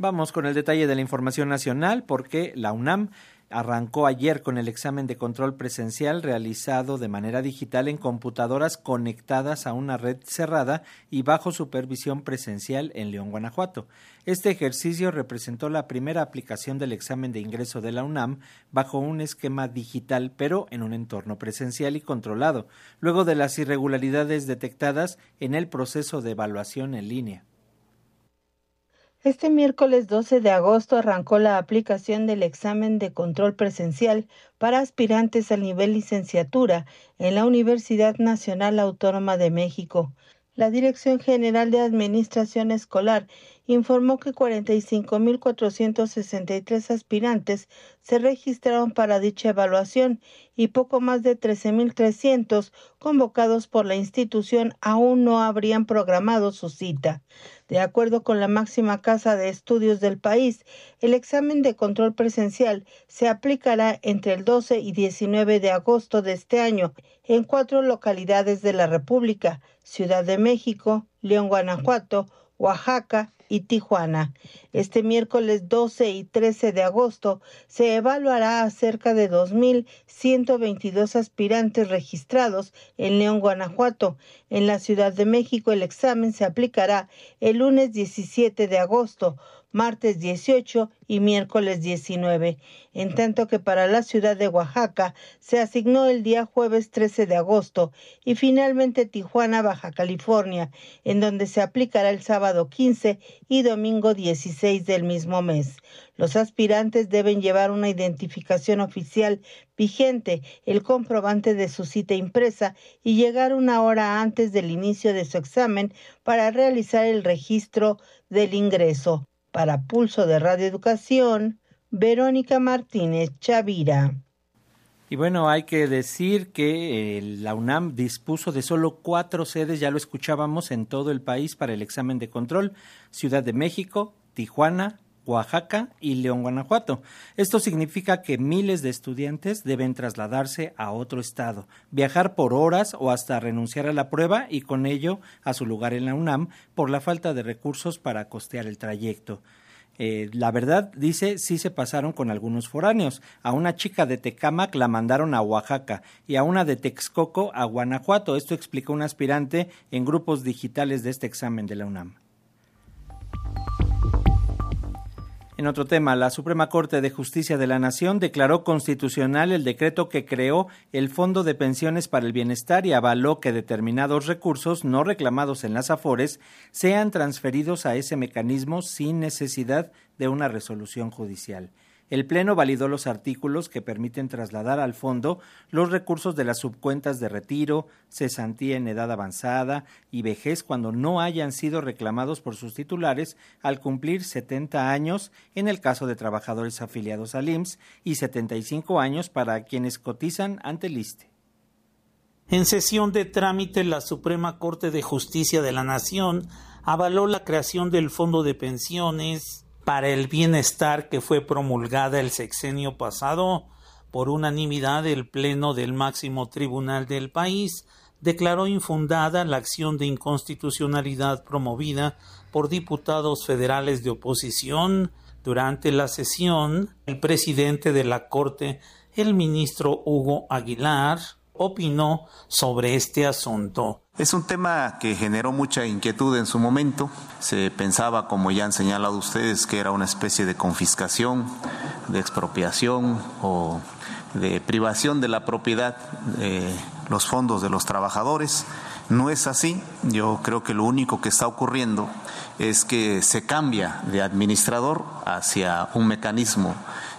Vamos con el detalle de la información nacional porque la UNAM arrancó ayer con el examen de control presencial realizado de manera digital en computadoras conectadas a una red cerrada y bajo supervisión presencial en León, Guanajuato. Este ejercicio representó la primera aplicación del examen de ingreso de la UNAM bajo un esquema digital, pero en un entorno presencial y controlado, luego de las irregularidades detectadas en el proceso de evaluación en línea. Este miércoles 12 de agosto arrancó la aplicación del examen de control presencial para aspirantes al nivel licenciatura en la Universidad Nacional Autónoma de México. La Dirección General de Administración Escolar informó que 45,463 aspirantes se registraron para dicha evaluación y poco más de 13,300 convocados por la institución aún no habrían programado su cita. De acuerdo con la máxima casa de estudios del país, el examen de control presencial se aplicará entre el 12 y 19 de agosto de este año en 4 localidades de la República: Ciudad de México, León, Guanajuato, Oaxaca y Tijuana. Este miércoles 12 y 13 de agosto se evaluará a cerca de 2,122 aspirantes registrados en León, Guanajuato. En la Ciudad de México el examen se aplicará el lunes 17 de agosto, martes 18 y miércoles 19, en tanto que para la ciudad de Oaxaca se asignó el día jueves 13 de agosto y finalmente Tijuana, Baja California, en donde se aplicará el sábado 15 y domingo 16 del mismo mes. Los aspirantes deben llevar una identificación oficial vigente, el comprobante de su cita impresa y llegar una hora antes del inicio de su examen para realizar el registro del ingreso. Para Pulso de Radio Educación, Verónica Martínez Chavira. Y bueno, hay que decir que la UNAM dispuso de solo 4 sedes, ya lo escuchábamos, en todo el país para el examen de control: Ciudad de México, Tijuana, Oaxaca y León, Guanajuato. Esto significa que miles de estudiantes deben trasladarse a otro estado, viajar por horas o hasta renunciar a la prueba y con ello a su lugar en la UNAM por la falta de recursos para costear el trayecto. La verdad, dice, sí se pasaron con algunos foráneos. A una chica de Tecámac la mandaron a Oaxaca y a una de Texcoco a Guanajuato. Esto explicó un aspirante en grupos digitales de este examen de la UNAM. En otro tema, la Suprema Corte de Justicia de la Nación declaró constitucional el decreto que creó el Fondo de Pensiones para el Bienestar y avaló que determinados recursos no reclamados en las Afores sean transferidos a ese mecanismo sin necesidad de una resolución judicial. El Pleno validó los artículos que permiten trasladar al fondo los recursos de las subcuentas de retiro, cesantía en edad avanzada y vejez cuando no hayan sido reclamados por sus titulares al cumplir 70 años en el caso de trabajadores afiliados al IMSS y 75 años para quienes cotizan ante el ISSSTE. En sesión de trámite, la Suprema Corte de Justicia de la Nación avaló la creación del Fondo de Pensiones para el Bienestar, que fue promulgada el sexenio pasado. Por unanimidad, el Pleno del máximo tribunal del país declaró infundada la acción de inconstitucionalidad promovida por diputados federales de oposición. Durante la sesión, el presidente de la Corte, el ministro Hugo Aguilar, opinó sobre este asunto. Es un tema que generó mucha inquietud en su momento. Se pensaba, como ya han señalado ustedes, que era una especie de confiscación, de expropiación o de privación de la propiedad de los fondos de los trabajadores. No es así. Yo creo que lo único que está ocurriendo es que se cambia de administrador hacia un mecanismo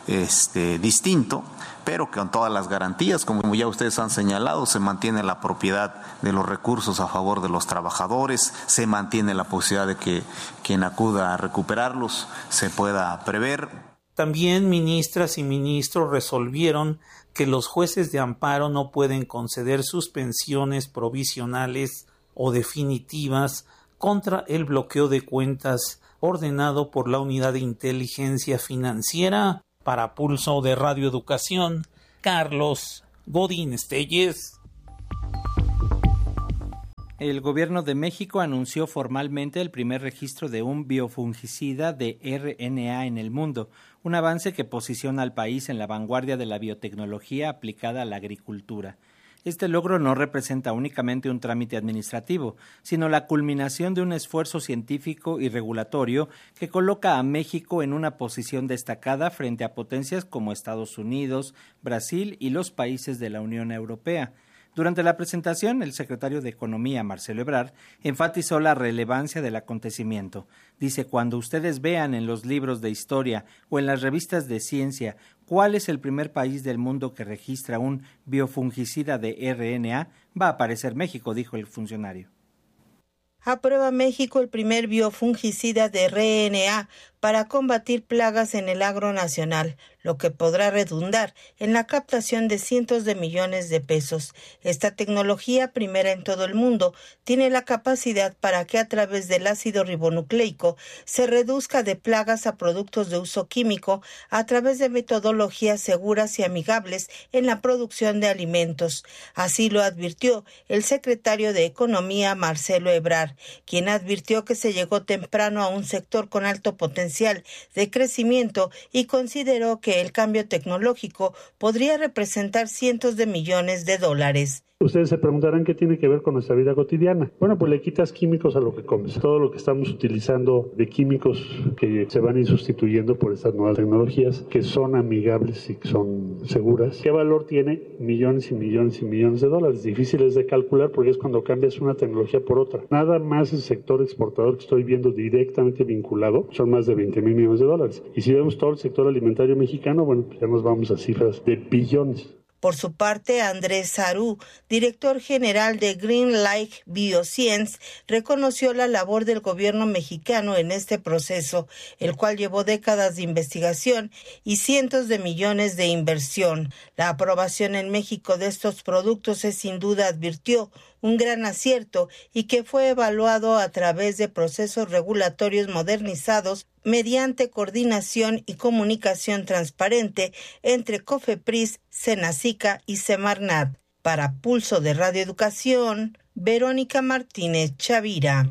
distinto, pero que con todas las garantías, como ya ustedes han señalado, se mantiene la propiedad de los recursos a favor de los trabajadores, se mantiene la posibilidad de que quien acuda a recuperarlos se pueda prever. También ministras y ministros resolvieron que los jueces de amparo no pueden conceder suspensiones provisionales o definitivas contra el bloqueo de cuentas ordenado por la Unidad de Inteligencia Financiera. Para Pulso de Radio Educación, Carlos Godín Estelles. El gobierno de México anunció formalmente el primer registro de un biofungicida de RNA en el mundo, un avance que posiciona al país en la vanguardia de la biotecnología aplicada a la agricultura. Este logro no representa únicamente un trámite administrativo, sino la culminación de un esfuerzo científico y regulatorio que coloca a México en una posición destacada frente a potencias como Estados Unidos, Brasil y los países de la Unión Europea. Durante la presentación, el secretario de Economía, Marcelo Ebrard, enfatizó la relevancia del acontecimiento. Dice, cuando ustedes vean en los libros de historia o en las revistas de ciencia cuál es el primer país del mundo que registra un biofungicida de RNA, va a aparecer México, dijo el funcionario. Aprueba México el primer biofungicida de RNA para combatir plagas en el agro nacional, lo que podrá redundar en la captación de cientos de millones de pesos. Esta tecnología, primera en todo el mundo, tiene la capacidad para que a través del ácido ribonucleico se reduzca de plagas a productos de uso químico a través de metodologías seguras y amigables en la producción de alimentos. Así lo advirtió el secretario de Economía, Marcelo Ebrard, quien advirtió que se llegó temprano a un sector con alto potencial de crecimiento y consideró que el cambio tecnológico podría representar cientos de millones de dólares. Ustedes se preguntarán qué tiene que ver con nuestra vida cotidiana. Bueno, pues le quitas químicos a lo que comes. Todo lo que estamos utilizando de químicos que se van a ir sustituyendo por estas nuevas tecnologías que son amigables y que son seguras. ¿Qué valor tiene? Millones y millones y millones de dólares. Difíciles de calcular porque es cuando cambias una tecnología por otra. Nada más el sector exportador que estoy viendo directamente vinculado son más de 20,000 millones de dólares. Y si vemos todo el sector alimentario mexicano, bueno, pues ya nos vamos a cifras de billones. Por su parte, Andrés Sarú, director general de Green Lake Bioscience, reconoció la labor del gobierno mexicano en este proceso, el cual llevó décadas de investigación y cientos de millones de inversión. La aprobación en México de estos productos es, sin duda, advirtió, un gran acierto y que fue evaluado a través de procesos regulatorios modernizados mediante coordinación y comunicación transparente entre COFEPRIS, Senacica y Semarnat. Para Pulso de Radio Educación, Verónica Martínez Chavira.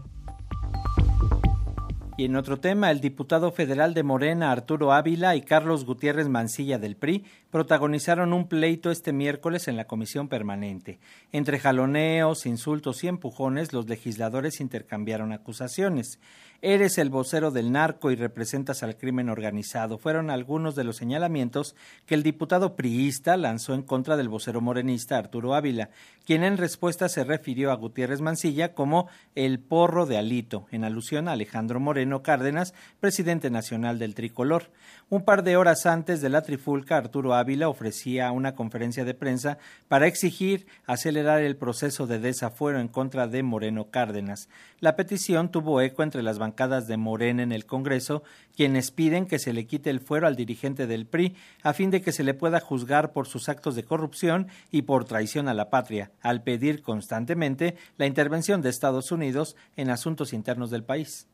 Y en otro tema, el diputado federal de Morena, Arturo Ávila, y Carlos Gutiérrez Mancilla del PRI protagonizaron un pleito este miércoles en la comisión permanente. Entre jaloneos, insultos y empujones, los legisladores intercambiaron acusaciones. Eres el vocero del narco y representas al crimen organizado. Fueron algunos de los señalamientos que el diputado priista lanzó en contra del vocero morenista Arturo Ávila, quien en respuesta se refirió a Gutiérrez Mancilla como el porro de Alito, en alusión a Alejandro Moreno Cárdenas, presidente nacional del Tricolor. Un par de horas antes de la trifulca, Arturo Ávila ofrecía una conferencia de prensa para exigir acelerar el proceso de desafuero en contra de Moreno Cárdenas. La petición tuvo eco entre las bancadas de Morena en el Congreso, quienes piden que se le quite el fuero al dirigente del PRI a fin de que se le pueda juzgar por sus actos de corrupción y por traición a la patria, al pedir constantemente la intervención de Estados Unidos en asuntos internos del país.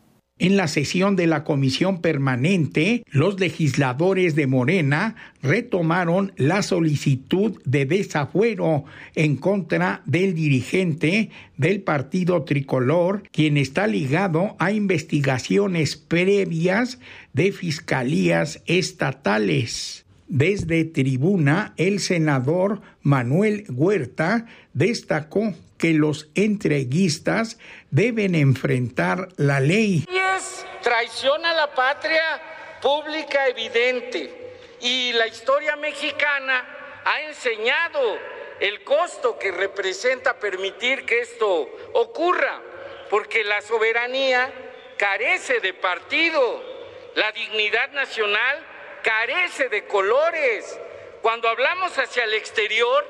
En la sesión de la comisión permanente, los legisladores de Morena retomaron la solicitud de desafuero en contra del dirigente del partido Tricolor, quien está ligado a investigaciones previas de fiscalías estatales. Desde tribuna, el senador Manuel Huerta destacó que los entreguistas deben enfrentar la ley. Y es traición a la patria pública evidente, y la historia mexicana ha enseñado el costo que representa permitir que esto ocurra, porque la soberanía carece de partido, la dignidad nacional carece de colores. Cuando hablamos hacia el exterior,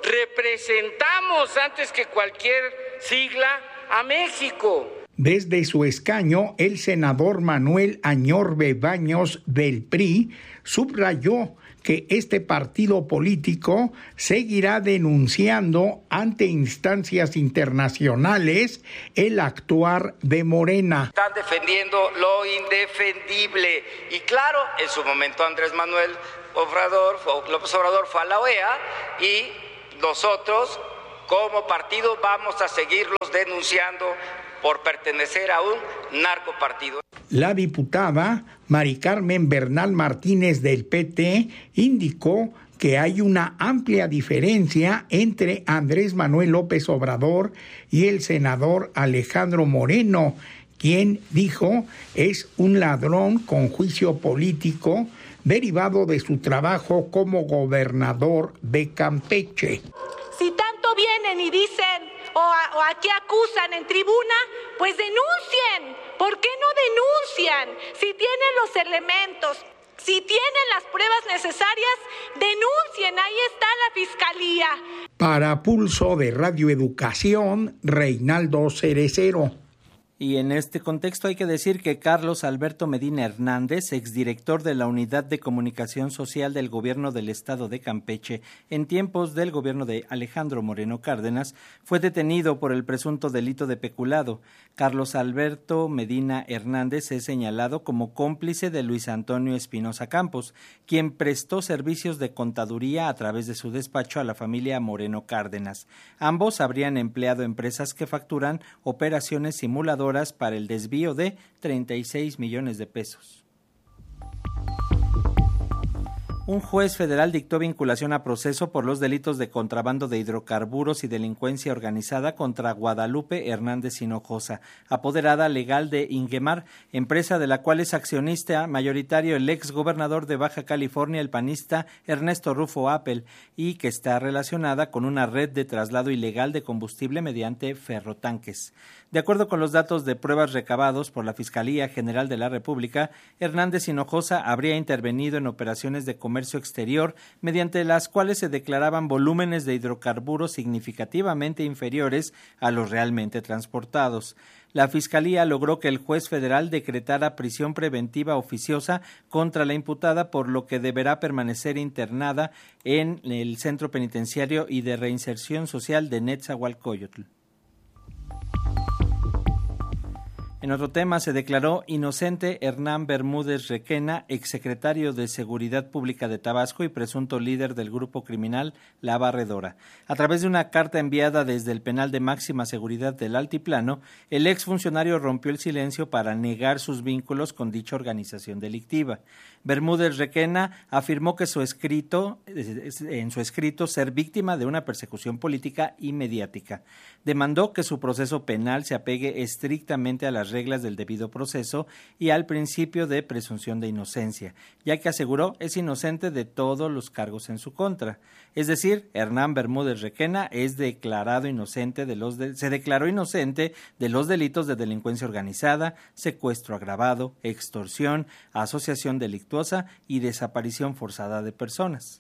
representamos antes que cualquier sigla a México. Desde su escaño, el senador Manuel Añorbe Baños del PRI subrayó que este partido político seguirá denunciando ante instancias internacionales el actuar de Morena. Están defendiendo lo indefendible. Y claro, en su momento López Obrador fue a la OEA y nosotros Como partido vamos a seguirlos denunciando por pertenecer a un narcopartido. La diputada Mari Carmen Bernal Martínez del PT indicó que hay una amplia diferencia entre Andrés Manuel López Obrador y el senador Alejandro Moreno, quien dijo es un ladrón con juicio político derivado de su trabajo como gobernador de Campeche. Si tanto vienen y dicen o aquí acusan en tribuna, pues denuncien. ¿Por qué no denuncian? Si tienen los elementos, si tienen las pruebas necesarias, denuncien. Ahí está la fiscalía. Para Pulso de Radio Educación, Reinaldo Cerecero. Y en este contexto hay que decir que Carlos Alberto Medina Hernández, exdirector de la Unidad de Comunicación Social del Gobierno del Estado de Campeche, en tiempos del gobierno de Alejandro Moreno Cárdenas, fue detenido por el presunto delito de peculado. Carlos Alberto Medina Hernández es señalado como cómplice de Luis Antonio Espinosa Campos, quien prestó servicios de contaduría a través de su despacho a la familia Moreno Cárdenas. Ambos habrían empleado empresas que facturan operaciones simuladoras para el desvío de 36 millones de pesos. Un juez federal dictó vinculación a proceso por los delitos de contrabando de hidrocarburos y delincuencia organizada contra Guadalupe Hernández Hinojosa, apoderada legal de Ingemar, empresa de la cual es accionista mayoritario el ex gobernador de Baja California, el panista Ernesto Rufo Appel, y que está relacionada con una red de traslado ilegal de combustible mediante ferrotanques. De acuerdo con los datos de pruebas recabados por la Fiscalía General de la República, Hernández Hinojosa habría intervenido en operaciones de comercio exterior mediante las cuales se declaraban volúmenes de hidrocarburos significativamente inferiores a los realmente transportados. La Fiscalía logró que el juez federal decretara prisión preventiva oficiosa contra la imputada, por lo que deberá permanecer internada en el Centro Penitenciario y de Reinserción Social de Netzahualcóyotl. En otro tema, se declaró inocente Hernán Bermúdez Requena, exsecretario de Seguridad Pública de Tabasco y presunto líder del grupo criminal La Barredora. A través de una carta enviada desde el penal de máxima seguridad del Altiplano, el exfuncionario rompió el silencio para negar sus vínculos con dicha organización delictiva. Bermúdez Requena afirmó que en su escrito ser víctima de una persecución política y mediática. Demandó que su proceso penal se apegue estrictamente a las reglas del debido proceso y al principio de presunción de inocencia, ya que aseguró es inocente de todos los cargos en su contra. Es decir, Hernán Bermúdez Requena se declaró inocente de los delitos de delincuencia organizada, secuestro agravado, extorsión, asociación delictuosa y desaparición forzada de personas.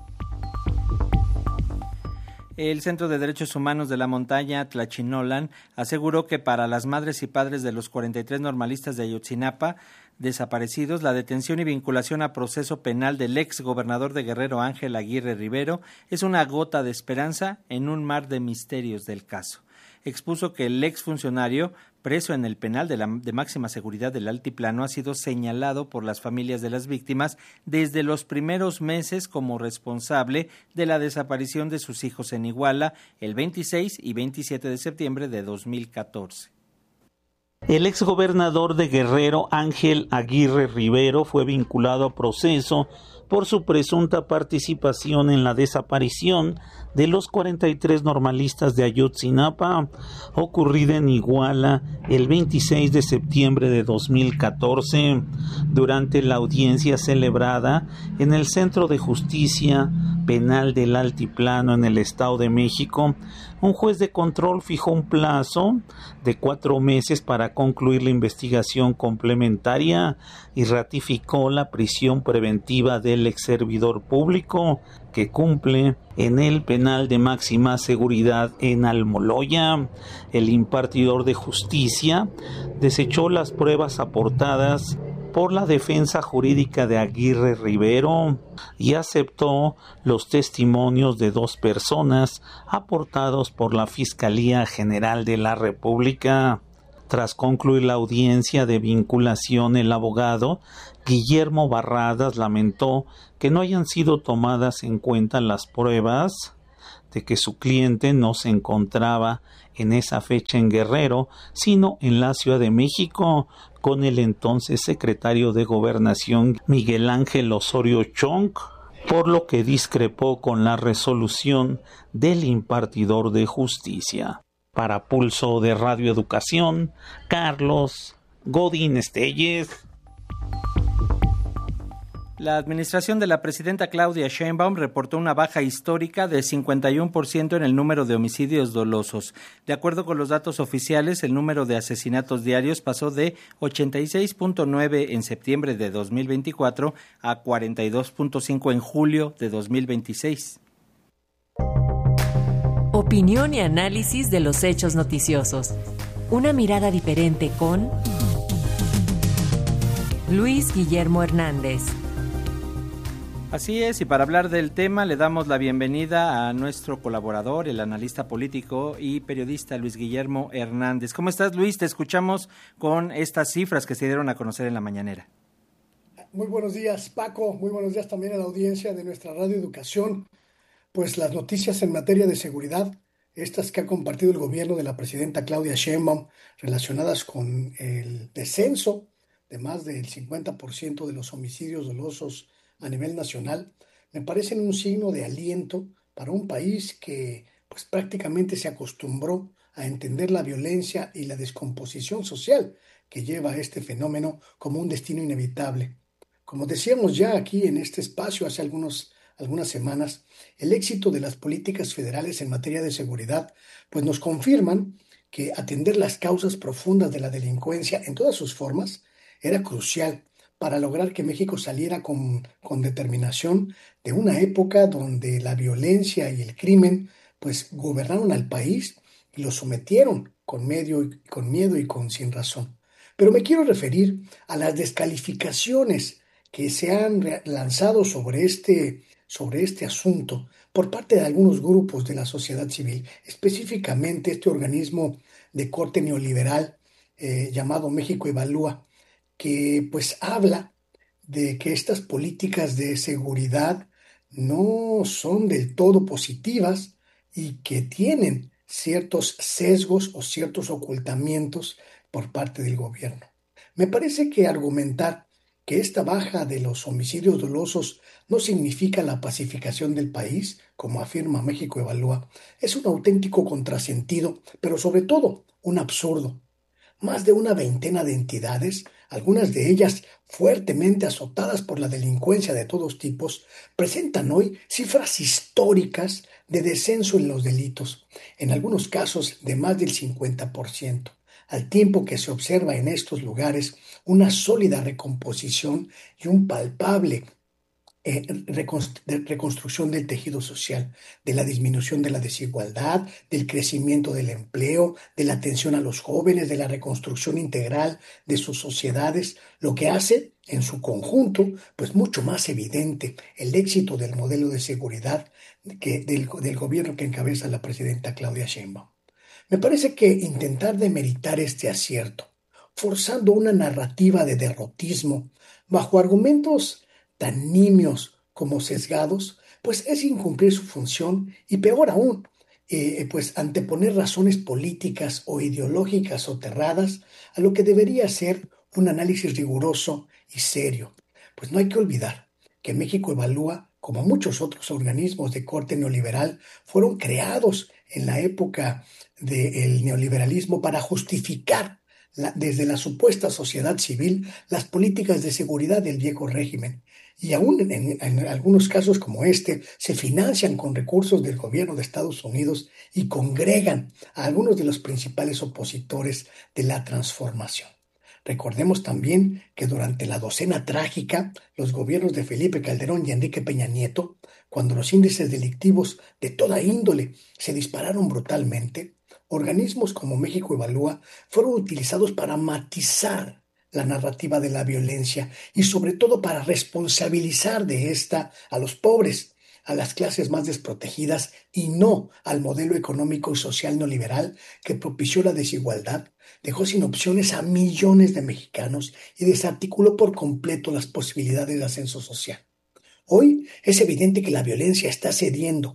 El Centro de Derechos Humanos de la Montaña, Tlachinolan, aseguró que para las madres y padres de los 43 normalistas de Ayotzinapa desaparecidos, la detención y vinculación a proceso penal del ex gobernador de Guerrero, Ángel Aguirre Rivero, es una gota de esperanza en un mar de misterios del caso. Expuso que el exfuncionario, preso en el penal de máxima seguridad del Altiplano, ha sido señalado por las familias de las víctimas desde los primeros meses como responsable de la desaparición de sus hijos en Iguala el 26 y 27 de septiembre de 2014. El exgobernador de Guerrero, Ángel Aguirre Rivero, fue vinculado a proceso por su presunta participación en la desaparición de los 43 normalistas de Ayotzinapa, ocurrida en Iguala el 26 de septiembre de 2014, durante la audiencia celebrada en el Centro de Justicia Penal del Altiplano en el Estado de México. Un juez de control fijó un plazo de 4 meses para concluir la investigación complementaria y ratificó la prisión preventiva del exservidor público que cumple en el penal de máxima seguridad en Almoloya. El impartidor de justicia desechó las pruebas aportadas por la defensa jurídica de Aguirre Rivero y aceptó los testimonios de 2 personas aportados por la Fiscalía General de la República. Tras concluir la audiencia de vinculación, el abogado Guillermo Barradas lamentó que no hayan sido tomadas en cuenta las pruebas de que su cliente no se encontraba en esa fecha en Guerrero, sino en la Ciudad de México, con el entonces secretario de Gobernación Miguel Ángel Osorio Chong, por lo que discrepó con la resolución del impartidor de justicia. Para Pulso de Radio Educación, Carlos Godín Estelles. La administración de la presidenta Claudia Sheinbaum reportó una baja histórica de 51% en el número de homicidios dolosos. De acuerdo con los datos oficiales, el número de asesinatos diarios pasó de 86.9 en septiembre de 2024 a 42.5 en julio de 2026. Opinión y análisis de los hechos noticiosos. Una mirada diferente con Luis Guillermo Hernández. Así es, y para hablar del tema le damos la bienvenida a nuestro colaborador, el analista político y periodista Luis Guillermo Hernández. ¿Cómo estás, Luis? Te escuchamos con estas cifras que se dieron a conocer en la mañanera. Muy buenos días, Paco. Muy buenos días también a la audiencia de nuestra Radio Educación. Pues las noticias en materia de seguridad, estas que ha compartido el gobierno de la presidenta Claudia Sheinbaum, relacionadas con el descenso de más del 50% de los homicidios dolosos a nivel nacional, me parecen un signo de aliento para un país que pues prácticamente se acostumbró a entender la violencia y la descomposición social que lleva a este fenómeno como un destino inevitable. Como decíamos ya aquí en este espacio hace algunas semanas, el éxito de las políticas federales en materia de seguridad pues nos confirman que atender las causas profundas de la delincuencia en todas sus formas era crucial para lograr que México saliera con determinación de una época donde la violencia y el crimen pues gobernaron al país y lo sometieron con miedo y con sin razón. Pero me quiero referir a las descalificaciones que se han lanzado sobre este asunto por parte de algunos grupos de la sociedad civil, específicamente este organismo de corte neoliberal llamado México Evalúa, que pues habla de que estas políticas de seguridad no son del todo positivas y que tienen ciertos sesgos o ciertos ocultamientos por parte del gobierno. Me parece que argumentar que esta baja de los homicidios dolosos no significa la pacificación del país, como afirma México Evalúa, es un auténtico contrasentido, pero sobre todo un absurdo. Más de una veintena de entidades, algunas de ellas fuertemente azotadas por la delincuencia de todos tipos, presentan hoy cifras históricas de descenso en los delitos, en algunos casos de más del 50%, al tiempo que se observa en estos lugares una sólida recomposición y un palpable reconstrucción del tejido social, de la disminución de la desigualdad, del crecimiento del empleo, de la atención a los jóvenes, de la reconstrucción integral de sus sociedades, lo que hace en su conjunto pues mucho más evidente el éxito del modelo de seguridad del gobierno que encabeza la presidenta Claudia Sheinbaum. Me parece que intentar demeritar este acierto, forzando una narrativa de derrotismo bajo argumentos tan nimios como sesgados, pues es incumplir su función y peor aún, pues anteponer razones políticas o ideológicas soterradas a lo que debería ser un análisis riguroso y serio. Pues no hay que olvidar que México Evalúa, como muchos otros organismos de corte neoliberal, fueron creados en la época del neoliberalismo para justificar desde la supuesta sociedad civil las políticas de seguridad del viejo régimen. Y aún en algunos casos como este, se financian con recursos del gobierno de Estados Unidos y congregan a algunos de los principales opositores de la transformación. Recordemos también que durante la docena trágica, los gobiernos de Felipe Calderón y Enrique Peña Nieto, cuando los índices delictivos de toda índole se dispararon brutalmente, organismos como México Evalúa fueron utilizados para matizar la narrativa de la violencia y sobre todo para responsabilizar de esta a los pobres, a las clases más desprotegidas y no al modelo económico y social neoliberal que propició la desigualdad, dejó sin opciones a millones de mexicanos y desarticuló por completo las posibilidades de ascenso social. Hoy es evidente que la violencia está cediendo,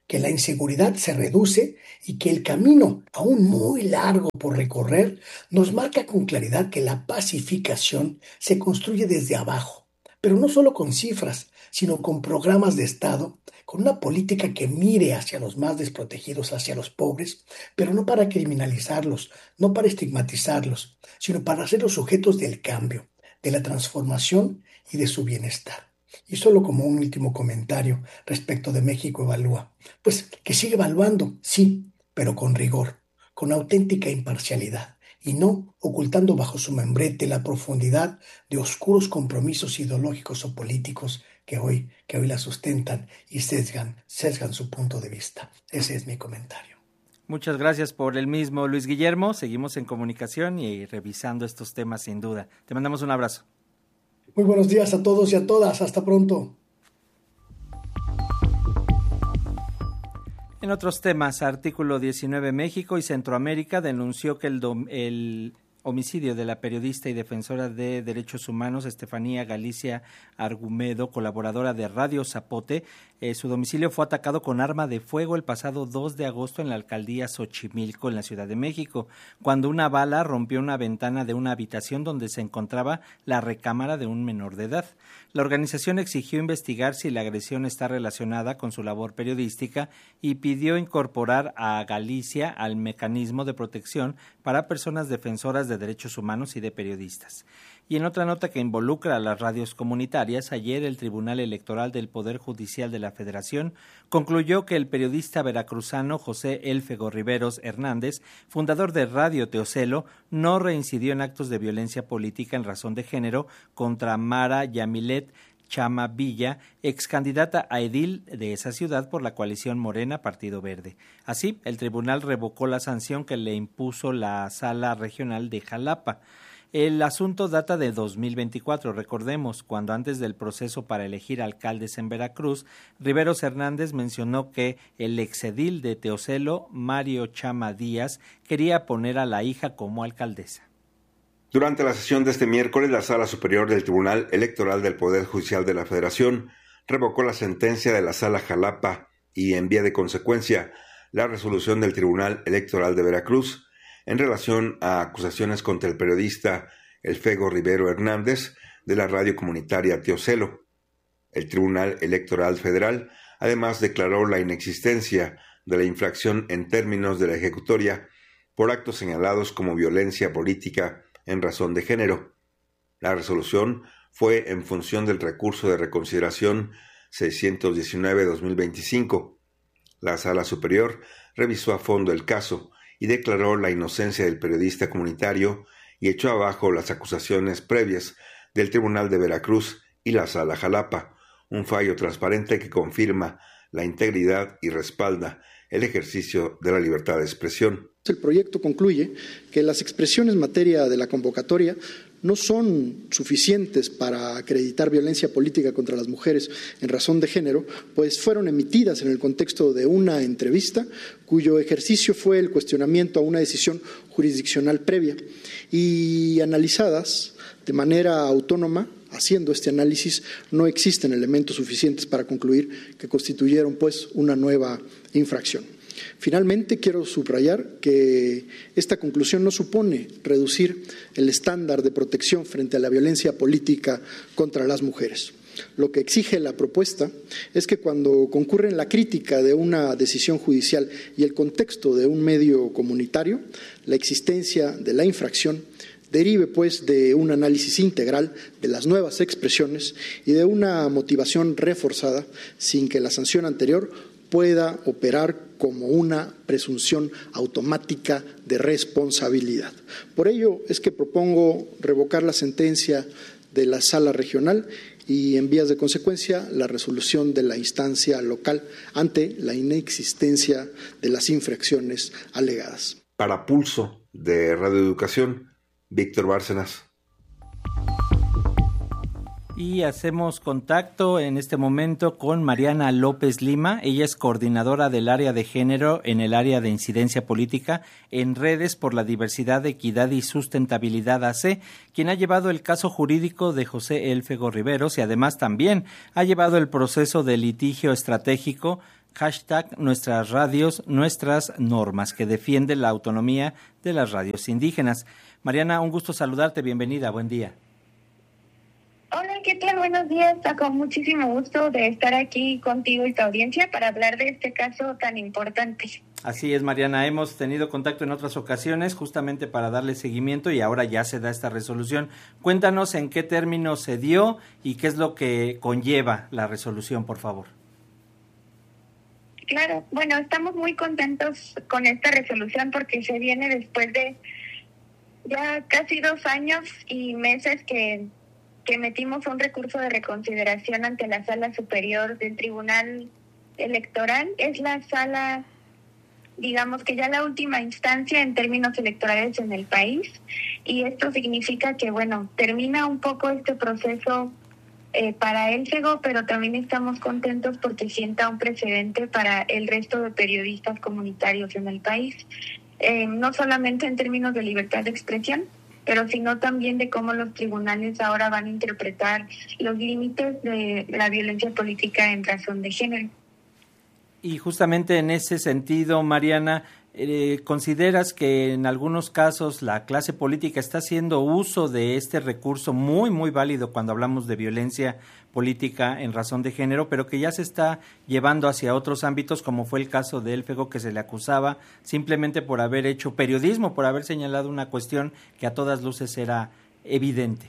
que la inseguridad se reduce y que el camino, aún muy largo por recorrer, nos marca con claridad que la pacificación se construye desde abajo, pero no solo con cifras, sino con programas de Estado, con una política que mire hacia los más desprotegidos, hacia los pobres, pero no para criminalizarlos, no para estigmatizarlos, sino para hacerlos sujetos del cambio, de la transformación y de su bienestar. Y solo como un último comentario respecto de México Evalúa, pues que sigue evaluando, sí, pero con rigor, con auténtica imparcialidad, y no ocultando bajo su membrete la profundidad de oscuros compromisos ideológicos o políticos que hoy la sustentan y sesgan su punto de vista. Ese es mi comentario. Muchas gracias por el mismo, Luis Guillermo. Seguimos en comunicación y revisando estos temas sin duda. Te mandamos un abrazo. Muy buenos días a todos y a todas. Hasta pronto. En otros temas, Artículo 19 México y Centroamérica denunció que el homicidio de la periodista y defensora de derechos humanos Estefanía Galicia Argumedo, colaboradora de Radio Zapote, su domicilio fue atacado con arma de fuego el pasado 2 de agosto en la alcaldía Xochimilco, en la Ciudad de México, cuando una bala rompió una ventana de una habitación donde se encontraba la recámara de un menor de edad. La organización exigió investigar si la agresión está relacionada con su labor periodística y pidió incorporar a Galicia al mecanismo de protección para personas defensoras de derechos humanos y de periodistas. Y en otra nota que involucra a las radios comunitarias, ayer el Tribunal Electoral del Poder Judicial de la Federación concluyó que el periodista veracruzano José Elfego Riveros Hernández, fundador de Radio Teocelo, no reincidió en actos de violencia política en razón de género contra Mara Yamilet Chama Villa, ex candidata a edil de esa ciudad por la coalición Morena Partido Verde. Así, el tribunal revocó la sanción que le impuso la Sala Regional de Jalapa. El asunto data de 2024, recordemos, cuando antes del proceso para elegir alcaldes en Veracruz, Riveros Hernández mencionó que el exedil de Teocelo, Mario Chama Díaz, quería poner a la hija como alcaldesa. Durante la sesión de este miércoles, la Sala Superior del Tribunal Electoral del Poder Judicial de la Federación revocó la sentencia de la Sala Jalapa y, en vía de consecuencia, la resolución del Tribunal Electoral de Veracruz en relación a acusaciones contra el periodista Elfego Rivero Hernández de la radio comunitaria Teocelo. El Tribunal Electoral Federal además declaró la inexistencia de la infracción en términos de la ejecutoria por actos señalados como violencia política en razón de género. La resolución fue en función del recurso de reconsideración 619-2025. La Sala Superior revisó a fondo el caso y declaró la inocencia del periodista comunitario y echó abajo las acusaciones previas del Tribunal de Veracruz y la Sala Jalapa, un fallo transparente que confirma la integridad y respalda el ejercicio de la libertad de expresión. El proyecto concluye que las expresiones en materia de la convocatoria no son suficientes para acreditar violencia política contra las mujeres en razón de género, pues fueron emitidas en el contexto de una entrevista cuyo ejercicio fue el cuestionamiento a una decisión jurisdiccional previa y analizadas de manera autónoma. Haciendo este análisis, no existen elementos suficientes para concluir que constituyeron, pues, una nueva infracción. Finalmente, quiero subrayar que esta conclusión no supone reducir el estándar de protección frente a la violencia política contra las mujeres. Lo que exige la propuesta es que cuando concurren la crítica de una decisión judicial y el contexto de un medio comunitario, la existencia de la infracción derive, pues, de un análisis integral de las nuevas expresiones y de una motivación reforzada sin que la sanción anterior pueda operar como una presunción automática de responsabilidad. Por ello es que propongo revocar la sentencia de la Sala Regional y, en vías de consecuencia, la resolución de la instancia local ante la inexistencia de las infracciones alegadas. Para Pulso de Radio Educación, Víctor Bárcenas. Y hacemos contacto en este momento con Mariana López Lima. Ella es coordinadora del área de género en el área de incidencia política en Redes por la Diversidad, Equidad y Sustentabilidad AC, quien ha llevado el caso jurídico de José Elfego Riveros y además también ha llevado el proceso de litigio estratégico #Nuestras Radios, Nuestras Normas, que defiende la autonomía de las radios indígenas. Mariana, un gusto saludarte, bienvenida, buen día. Hola, ¿qué tal? Buenos días, con muchísimo gusto de estar aquí contigo y tu audiencia para hablar de este caso tan importante. Así es, Mariana, hemos tenido contacto en otras ocasiones justamente para darle seguimiento y ahora ya se da esta resolución. Cuéntanos en qué términos se dio y qué es lo que conlleva la resolución, por favor. Claro, bueno, estamos muy contentos con esta resolución porque se viene después de ya casi 2 años y meses que metimos un recurso de reconsideración ante la Sala Superior del Tribunal Electoral. Es la sala, digamos que ya la última instancia en términos electorales en el país, y esto significa que, bueno, termina un poco este proceso para el FEGO, pero también estamos contentos porque sienta un precedente para el resto de periodistas comunitarios en el país, no solamente en términos de libertad de expresión, pero sino también de cómo los tribunales ahora van a interpretar los límites de la violencia política en razón de género. Y justamente en ese sentido, Mariana, ¿consideras que en algunos casos la clase política está haciendo uso de este recurso muy, muy válido cuando hablamos de violencia política en razón de género, pero que ya se está llevando hacia otros ámbitos, como fue el caso de El Fego, que se le acusaba simplemente por haber hecho periodismo, por haber señalado una cuestión que a todas luces era evidente?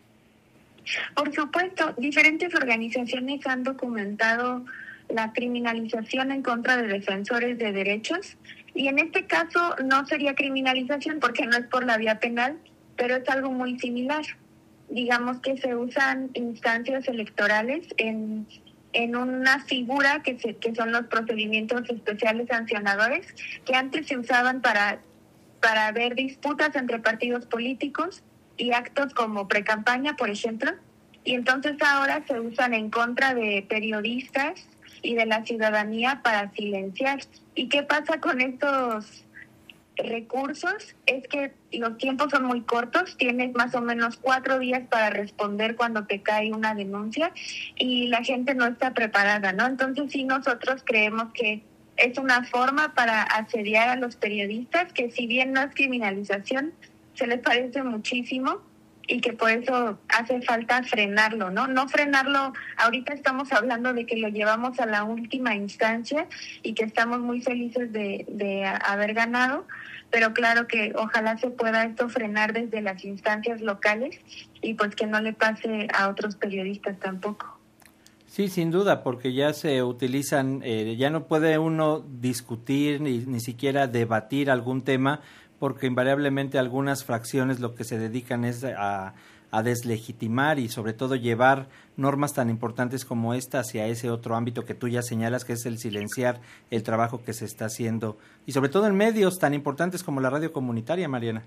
Por supuesto, diferentes organizaciones han documentado la criminalización en contra de defensores de derechos, y en este caso no sería criminalización porque no es por la vía penal, pero es algo muy similar. Digamos que se usan instancias electorales en una figura que son los procedimientos especiales sancionadores, que antes se usaban para ver disputas entre partidos políticos y actos como precampaña, por ejemplo, y entonces ahora se usan en contra de periodistas y de la ciudadanía para silenciar. ¿Y qué pasa con estos recursos? Es que los tiempos son muy cortos, tienes más o menos 4 días para responder cuando te cae una denuncia y la gente no está preparada, ¿no? Entonces sí, nosotros creemos que es una forma para asediar a los periodistas, que si bien no es criminalización, se les parece muchísimo, y que por eso hace falta frenarlo, ¿no? No frenarlo, ahorita estamos hablando de que lo llevamos a la última instancia y que estamos muy felices de haber ganado, pero claro que ojalá se pueda esto frenar desde las instancias locales y pues que no le pase a otros periodistas tampoco. Sí, sin duda, porque ya se utilizan, ya no puede uno discutir ni siquiera debatir algún tema, porque invariablemente algunas fracciones lo que se dedican es a deslegitimar y sobre todo llevar normas tan importantes como esta hacia ese otro ámbito que tú ya señalas, que es el silenciar el trabajo que se está haciendo, y sobre todo en medios tan importantes como la radio comunitaria, Mariana.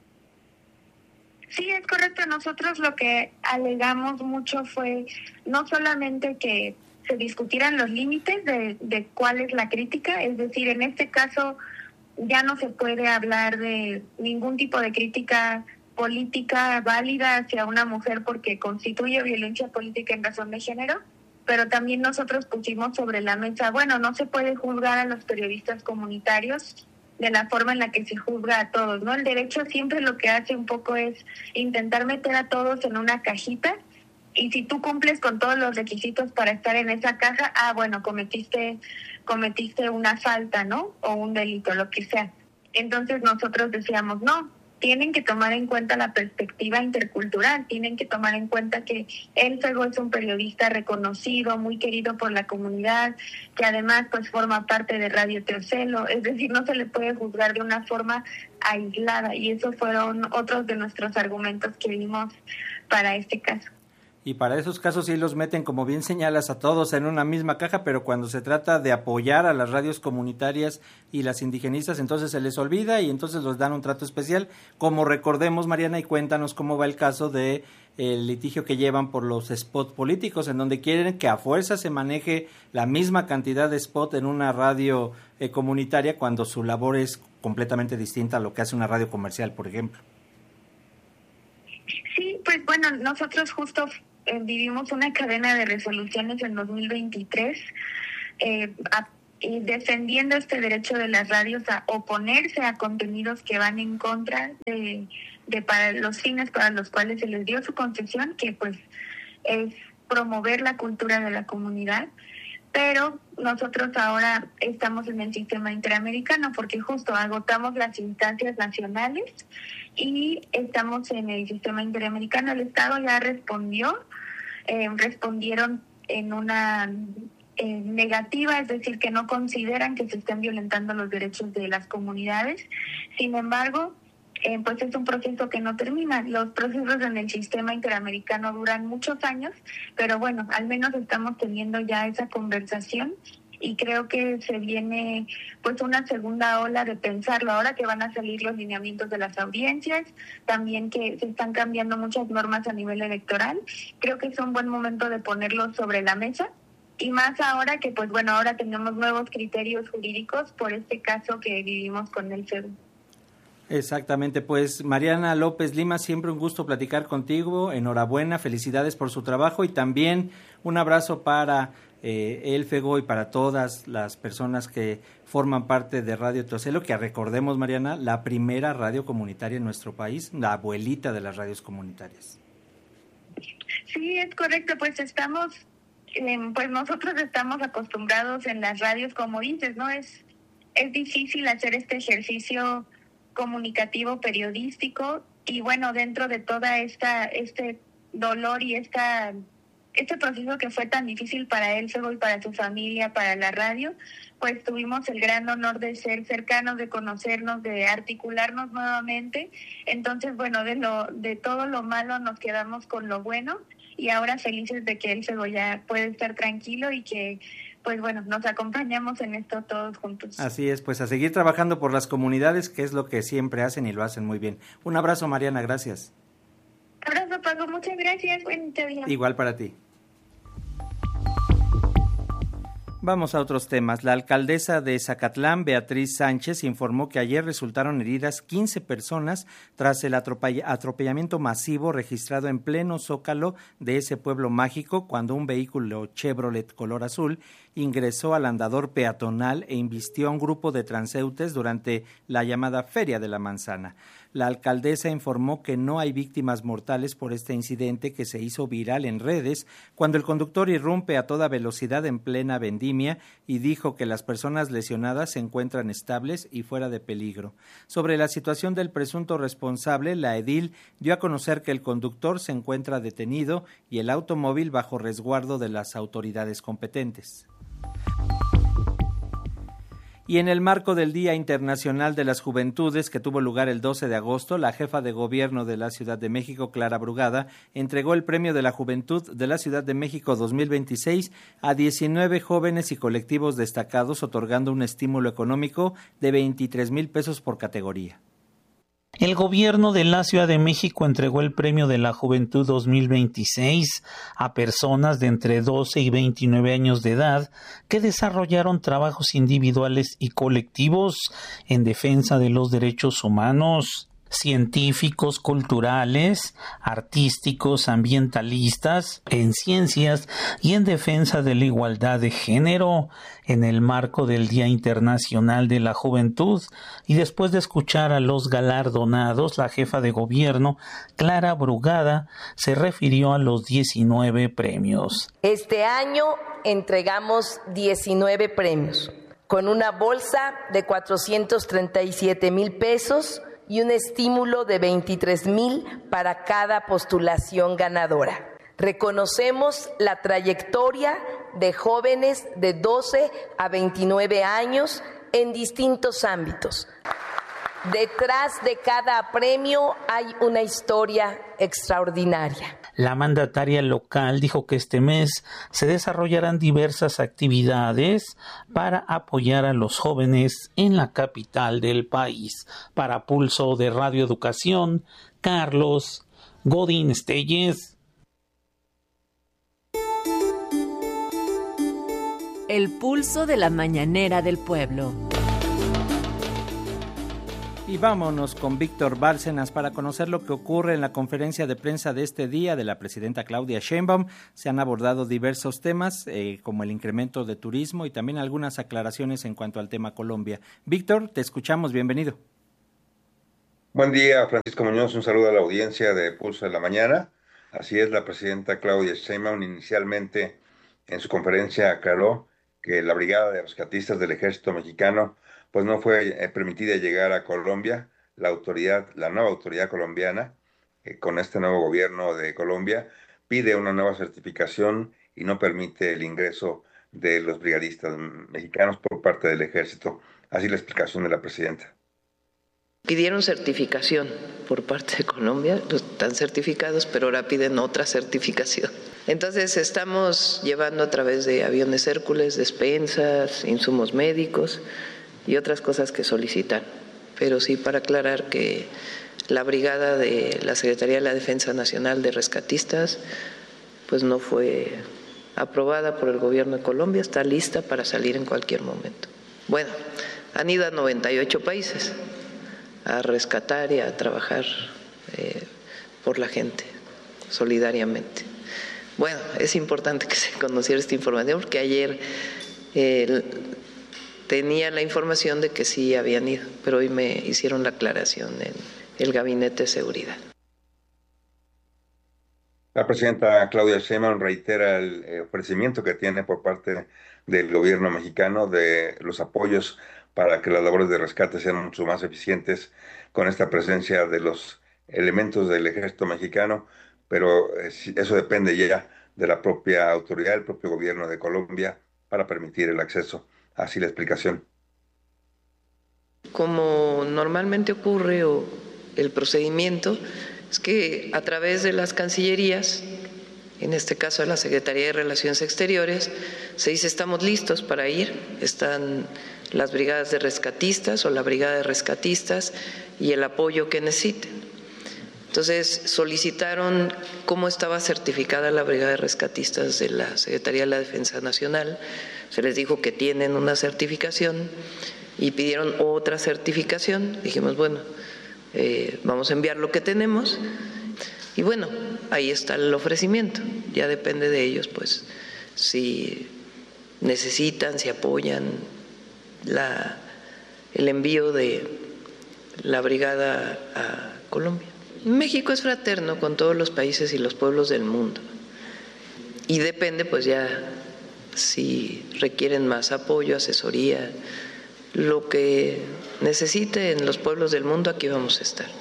Sí, es correcto. Nosotros lo que alegamos mucho fue no solamente que se discutieran los límites de cuál es la crítica, es decir, en este caso ya no se puede hablar de ningún tipo de crítica política válida hacia una mujer porque constituye violencia política en razón de género, pero también nosotros pusimos sobre la mesa, bueno, no se puede juzgar a los periodistas comunitarios de la forma en la que se juzga a todos, ¿no? El derecho siempre lo que hace un poco es intentar meter a todos en una cajita, y si tú cumples con todos los requisitos para estar en esa caja, bueno, cometiste una falta, ¿no? O un delito, lo que sea. Entonces nosotros decíamos, no, tienen que tomar en cuenta la perspectiva intercultural, tienen que tomar en cuenta que El Fego es un periodista reconocido, muy querido por la comunidad, que además pues forma parte de Radio Teocelo, es decir, no se le puede juzgar de una forma aislada, y esos fueron otros de nuestros argumentos que dimos para este caso. Y para esos casos sí los meten, como bien señalas, a todos en una misma caja, pero cuando se trata de apoyar a las radios comunitarias y las indigenistas, entonces se les olvida y entonces los dan un trato especial, como recordemos, Mariana, y cuéntanos cómo va el caso de el litigio que llevan por los spots políticos, en donde quieren que a fuerza se maneje la misma cantidad de spot en una radio comunitaria cuando su labor es completamente distinta a lo que hace una radio comercial, por ejemplo. Sí, pues bueno, nosotros justo vivimos una cadena de resoluciones en 2023 defendiendo este derecho de las radios a oponerse a contenidos que van en contra de para los fines para los cuales se les dio su concesión, que pues es promover la cultura de la comunidad. Pero nosotros ahora estamos en el sistema interamericano porque justo agotamos las instancias nacionales y estamos en el sistema interamericano. El Estado ya respondieron en una negativa, es decir, que no consideran que se estén violentando los derechos de las comunidades. Sin embargo, pues es un proceso que no termina. Los procesos en el sistema interamericano duran muchos años, pero bueno, al menos estamos teniendo ya esa conversación y creo que se viene pues una segunda ola de pensarlo ahora que van a salir los lineamientos de las audiencias, también que se están cambiando muchas normas a nivel electoral. Creo que es un buen momento de ponerlo sobre la mesa. Y más ahora que, pues bueno, ahora tenemos nuevos criterios jurídicos por este caso que vivimos con el FEGO. Exactamente, pues Mariana López Lima, siempre un gusto platicar contigo, enhorabuena, felicidades por su trabajo y también un abrazo para el FEGO y para todas las personas que forman parte de Radio Teocelo, que recordemos, Mariana, la primera radio comunitaria en nuestro país, la abuelita de las radios comunitarias. Sí, es correcto, pues pues nosotros estamos acostumbrados en las radios, como dices, ¿no? Es difícil hacer este ejercicio comunicativo periodístico y bueno, dentro de toda este dolor y este proceso que fue tan difícil para él, y para su familia, para la radio, pues tuvimos el gran honor de ser cercanos, de conocernos, de articularnos nuevamente. Entonces, bueno, de todo lo malo nos quedamos con lo bueno y ahora felices de que el FEGO ya puede estar tranquilo y que pues bueno, nos acompañamos en esto todos juntos. Así es, pues a seguir trabajando por las comunidades, que es lo que siempre hacen y lo hacen muy bien. Un abrazo, Mariana, gracias. Abrazo, Paco, muchas gracias, buen día. Igual para ti. Vamos a otros temas. La alcaldesa de Zacatlán, Beatriz Sánchez, informó que ayer resultaron heridas 15 personas tras el atropellamiento masivo registrado en pleno zócalo de ese pueblo mágico cuando un vehículo Chevrolet color azul ingresó al andador peatonal e invistió a un grupo de transeúntes durante la llamada Feria de la Manzana. La alcaldesa informó que no hay víctimas mortales por este incidente que se hizo viral en redes cuando el conductor irrumpe a toda velocidad en plena vendimia y dijo que las personas lesionadas se encuentran estables y fuera de peligro. Sobre la situación del presunto responsable, la edil dio a conocer que el conductor se encuentra detenido y el automóvil bajo resguardo de las autoridades competentes. Y en el marco del Día Internacional de las Juventudes, que tuvo lugar el 12 de agosto, la jefa de gobierno de la Ciudad de México, Clara Brugada, entregó el Premio de la Juventud de la Ciudad de México 2026 a 19 jóvenes y colectivos destacados, otorgando un estímulo económico de 23,000 pesos por categoría. El gobierno de la Ciudad de México entregó el Premio de la Juventud 2026 a personas de entre 12 y 29 años de edad que desarrollaron trabajos individuales y colectivos en defensa de los derechos humanos, científicos, culturales, artísticos, ambientalistas, en ciencias y en defensa de la igualdad de género en el marco del Día Internacional de la Juventud. Y después de escuchar a los galardonados, la jefa de gobierno, Clara Brugada, se refirió a los 19 premios. Este año entregamos 19 premios, con una bolsa de 437,000 pesos y un estímulo de 23,000 para cada postulación ganadora. Reconocemos la trayectoria de jóvenes de 12 a 29 años en distintos ámbitos. Detrás de cada premio hay una historia extraordinaria. La mandataria local dijo que este mes se desarrollarán diversas actividades para apoyar a los jóvenes en la capital del país. Para Pulso de Radio Educación, Carlos Godín Estelles. El pulso de la mañanera del pueblo. Y vámonos con Víctor Bárcenas para conocer lo que ocurre en la conferencia de prensa de este día de la presidenta Claudia Sheinbaum. Se han abordado diversos temas, como el incremento de turismo y también algunas aclaraciones en cuanto al tema Colombia. Víctor, te escuchamos, bienvenido. Buen día, Francisco Muñoz, un saludo a la audiencia de Pulso de la Mañana. Así es, la presidenta Claudia Sheinbaum inicialmente en su conferencia aclaró que la Brigada de Rescatistas del Ejército Mexicano pues no fue permitida llegar a Colombia. La nueva autoridad colombiana, con este nuevo gobierno de Colombia, pide una nueva certificación y no permite el ingreso de los brigadistas mexicanos por parte del Ejército. Así la explicación de la presidenta. Pidieron certificación por parte de Colombia, están certificados, pero ahora piden otra certificación. Entonces estamos llevando a través de aviones Hércules, despensas, insumos médicos y otras cosas que solicitan. Pero sí, para aclarar que la brigada de la Secretaría de la Defensa Nacional de Rescatistas pues no fue aprobada por el gobierno de Colombia, está lista para salir en cualquier momento. Bueno, han ido a 98 países a rescatar y a trabajar por la gente, solidariamente. Bueno, es importante que se conociera esta información porque ayer tenía la información de que sí habían ido, pero hoy me hicieron la aclaración en el Gabinete de Seguridad. La presidenta Claudia Sheinbaum reitera el ofrecimiento que tiene por parte del gobierno mexicano de los apoyos para que las labores de rescate sean mucho más eficientes con esta presencia de los elementos del ejército mexicano, pero eso depende ya de la propia autoridad, el propio gobierno de Colombia, para permitir el acceso. Así la explicación. Como normalmente ocurre, o el procedimiento es que a través de las cancillerías, en este caso de la Secretaría de Relaciones Exteriores, se dice estamos listos para ir, están las brigadas de rescatistas o la brigada de rescatistas y el apoyo que necesiten. Entonces solicitaron cómo estaba certificada la brigada de rescatistas de la Secretaría de la Defensa Nacional, se les dijo que tienen una certificación y pidieron otra certificación, dijimos bueno, vamos a enviar lo que tenemos y bueno, ahí está el ofrecimiento, ya depende de ellos pues si necesitan, si apoyan el envío de la brigada a Colombia. México es fraterno con todos los países y los pueblos del mundo y depende pues ya si requieren más apoyo, asesoría, lo que necesiten los pueblos del mundo, aquí vamos a estar.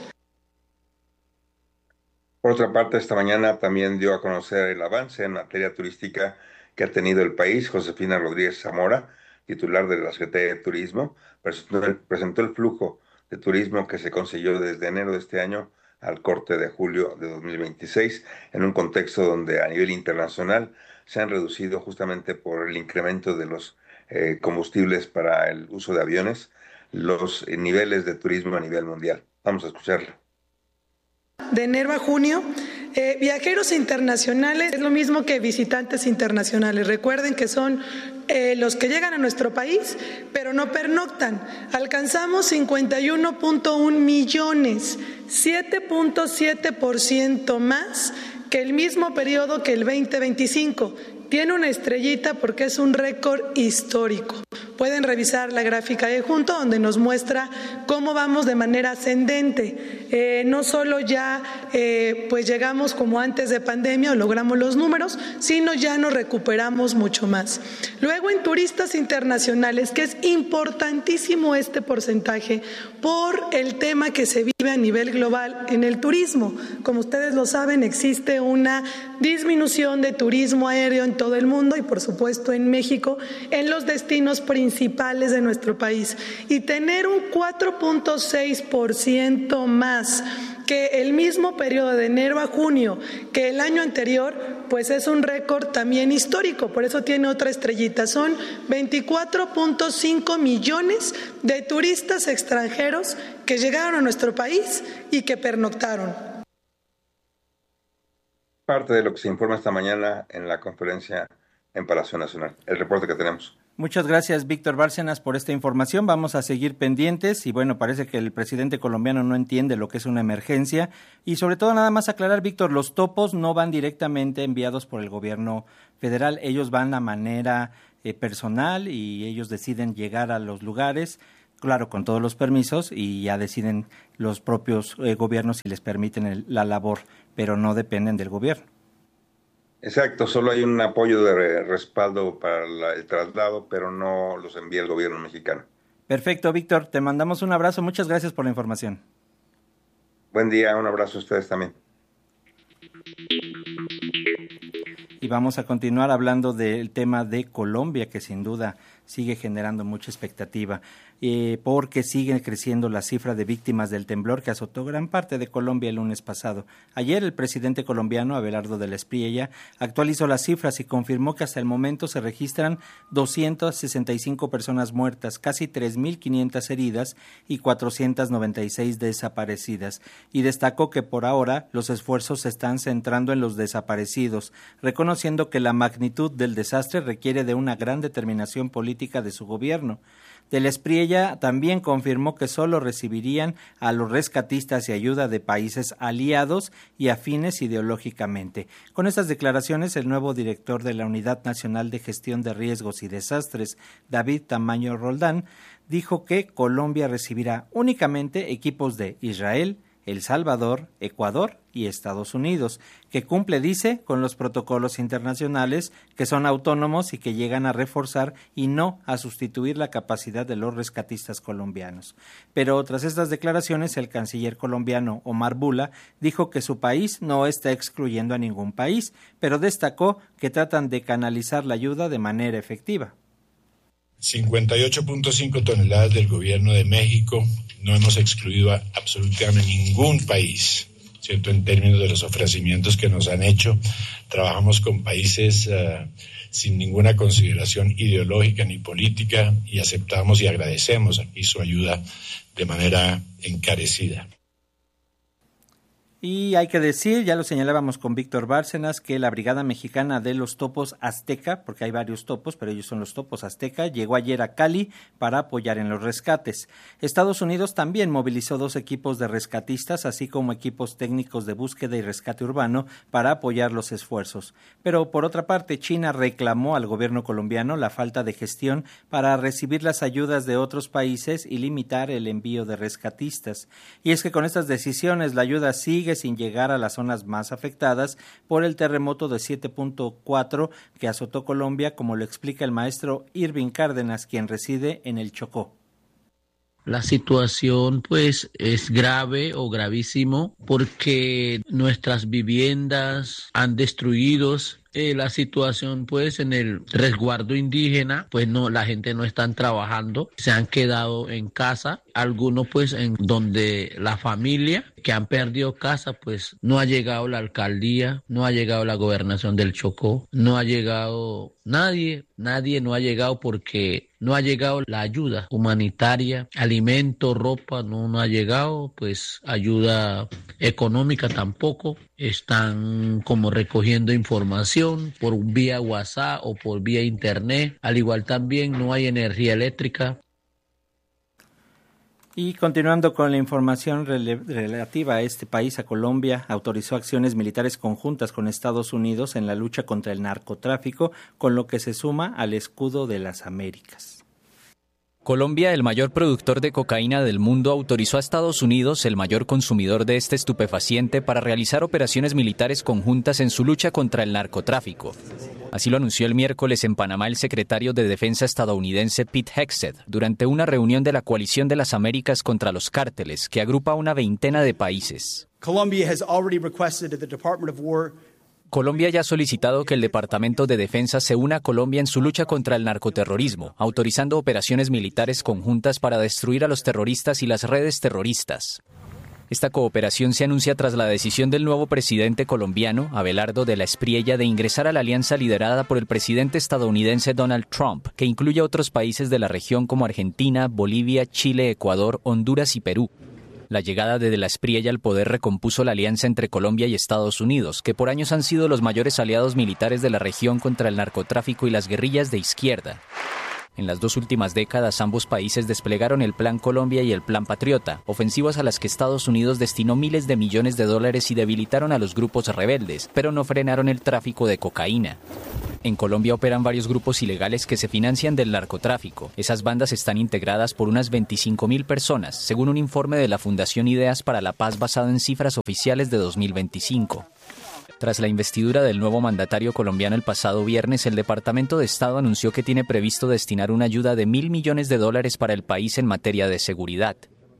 Por otra parte, esta mañana también dio a conocer el avance en materia turística que ha tenido el país. Josefina Rodríguez Zamora, titular de la Secretaría de Turismo, presentó el flujo de turismo que se consiguió desde enero de este año al corte de julio de 2026, en un contexto donde a nivel internacional se han reducido justamente por el incremento de los combustibles para el uso de aviones, los niveles de turismo a nivel mundial. Vamos a escucharlo. De enero a junio, viajeros internacionales es lo mismo que visitantes internacionales. Recuerden que son los que llegan a nuestro país, pero no pernoctan. Alcanzamos 51.1 millones, 7.7% más que el mismo periodo que el 2025. Tiene una estrellita porque es un récord histórico. Pueden revisar la gráfica de junto donde nos muestra cómo vamos de manera ascendente. No solo ya pues llegamos como antes de pandemia o logramos los números, sino ya nos recuperamos mucho más. Luego en turistas internacionales, que es importantísimo este porcentaje por el tema que se vive a nivel global en el turismo. Como ustedes lo saben, existe una disminución de turismo aéreo en todo el mundo y por supuesto en México, en los destinos principales de nuestro país. Y tener un 4.6% más que el mismo periodo de enero a junio que el año anterior, pues es un récord también histórico, por eso tiene otra estrellita. Son 24.5 millones de turistas extranjeros que llegaron a nuestro país y que pernoctaron. Parte de lo que se informa esta mañana en la conferencia en Palacio Nacional. El reporte que tenemos. Muchas gracias, Víctor Bárcenas, por esta información. Vamos a seguir pendientes y bueno, parece que el presidente colombiano no entiende lo que es una emergencia y sobre todo nada más aclarar, Víctor, los topos no van directamente enviados por el gobierno federal, ellos van a manera personal y ellos deciden llegar a los lugares, claro, con todos los permisos y ya deciden los propios gobiernos si les permiten la labor, pero no dependen del gobierno. Exacto, solo hay un apoyo de respaldo para el traslado, pero no los envía el gobierno mexicano. Perfecto, Víctor, te mandamos un abrazo, muchas gracias por la información. Buen día, un abrazo a ustedes también. Y vamos a continuar hablando del tema de Colombia, que sin duda sigue generando mucha expectativa, porque sigue creciendo la cifra de víctimas del temblor que azotó gran parte de Colombia el lunes pasado. Ayer el presidente colombiano, Abelardo de la Espriella, actualizó las cifras y confirmó que hasta el momento se registran 265 personas muertas, casi 3.500 heridas y 496 desaparecidas. Y destacó que por ahora los esfuerzos se están centrando en los desaparecidos, reconociendo que la magnitud del desastre requiere de una gran determinación política de su gobierno. De la Espriella también confirmó que solo recibirían a los rescatistas y ayuda de países aliados y afines ideológicamente. Con estas declaraciones, el nuevo director de la Unidad Nacional de Gestión de Riesgos y Desastres, David Tamayo Roldán, dijo que Colombia recibirá únicamente equipos de Israel, El Salvador, Ecuador y Estados Unidos, que cumple, dice, con los protocolos internacionales que son autónomos y que llegan a reforzar y no a sustituir la capacidad de los rescatistas colombianos. Pero tras estas declaraciones, el canciller colombiano Omar Bula dijo que su país no está excluyendo a ningún país, pero destacó que tratan de canalizar la ayuda de manera efectiva. 58.5 toneladas del gobierno de México, no hemos excluido a absolutamente ningún país, ¿cierto? En términos de los ofrecimientos que nos han hecho, trabajamos con países sin ninguna consideración ideológica ni política y aceptamos y agradecemos aquí su ayuda de manera encarecida. Y hay que decir, ya lo señalábamos con Víctor Bárcenas, que la Brigada Mexicana de los Topos Azteca, porque hay varios topos, pero ellos son los Topos Azteca, llegó ayer a Cali para apoyar en los rescates. Estados Unidos también movilizó 2 equipos de rescatistas, así como equipos técnicos de búsqueda y rescate urbano para apoyar los esfuerzos. Pero por otra parte, China reclamó al gobierno colombiano la falta de gestión para recibir las ayudas de otros países y limitar el envío de rescatistas. Y es que con estas decisiones la ayuda sigue sin llegar a las zonas más afectadas por el terremoto de 7.4 que azotó Colombia, como lo explica el maestro Irving Cárdenas, quien reside en el Chocó. La situación pues es grave o gravísimo porque nuestras viviendas han destruido. La situación pues en el resguardo indígena, pues no, la gente no están trabajando, se han quedado en casa, algunos pues en donde la familia que han perdido casa, pues no ha llegado la alcaldía, no ha llegado la gobernación del Chocó, no ha llegado nadie no ha llegado porque no ha llegado la ayuda humanitaria, alimento, ropa, no ha llegado, pues ayuda económica tampoco, están como recogiendo información por vía WhatsApp o por vía internet, al igual también no hay energía eléctrica. Y continuando con la información relativa a este país, a Colombia, autorizó acciones militares conjuntas con Estados Unidos en la lucha contra el narcotráfico, con lo que se suma al escudo de las Américas. Colombia, el mayor productor de cocaína del mundo, autorizó a Estados Unidos, el mayor consumidor de este estupefaciente, para realizar operaciones militares conjuntas en su lucha contra el narcotráfico. Así lo anunció el miércoles en Panamá el secretario de Defensa estadounidense Pete Hegseth durante una reunión de la Coalición de las Américas contra los cárteles, que agrupa a una veintena de países. Colombia ya ha solicitado que el Departamento de Defensa se una a Colombia en su lucha contra el narcoterrorismo, autorizando operaciones militares conjuntas para destruir a los terroristas y las redes terroristas. Esta cooperación se anuncia tras la decisión del nuevo presidente colombiano, Abelardo de la Espriella, de ingresar a la alianza liderada por el presidente estadounidense Donald Trump, que incluye a otros países de la región como Argentina, Bolivia, Chile, Ecuador, Honduras y Perú. La llegada de la Espriella al poder recompuso la alianza entre Colombia y Estados Unidos, que por años han sido los mayores aliados militares de la región contra el narcotráfico y las guerrillas de izquierda. En las 2 últimas décadas, ambos países desplegaron el Plan Colombia y el Plan Patriota, ofensivas a las que Estados Unidos destinó miles de millones de dólares y debilitaron a los grupos rebeldes, pero no frenaron el tráfico de cocaína. En Colombia operan varios grupos ilegales que se financian del narcotráfico. Esas bandas están integradas por unas 25.000 personas, según un informe de la Fundación Ideas para la Paz basado en cifras oficiales de 2025. Tras la investidura del nuevo mandatario colombiano el pasado viernes, el Departamento de Estado anunció que tiene previsto destinar una ayuda de $1.000 millones para el país en materia de seguridad.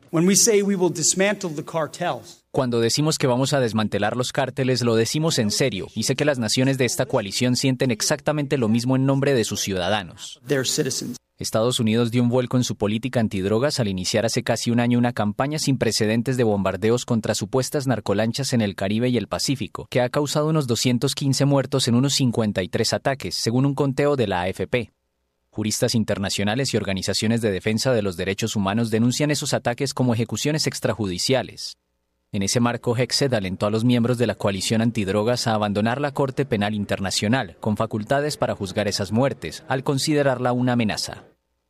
Cuando decimos que vamos a desmantelar los cárteles, lo decimos en serio, y sé que las naciones de esta coalición sienten exactamente lo mismo en nombre de sus ciudadanos. Estados Unidos dio un vuelco en su política antidrogas al iniciar hace casi un año una campaña sin precedentes de bombardeos contra supuestas narcolanchas en el Caribe y el Pacífico, que ha causado unos 215 muertos en unos 53 ataques, según un conteo de la AFP. Juristas internacionales y organizaciones de defensa de los derechos humanos denuncian esos ataques como ejecuciones extrajudiciales. En ese marco, Hexed alentó a los miembros de la coalición antidrogas a abandonar la Corte Penal Internacional, con facultades para juzgar esas muertes, al considerarla una amenaza.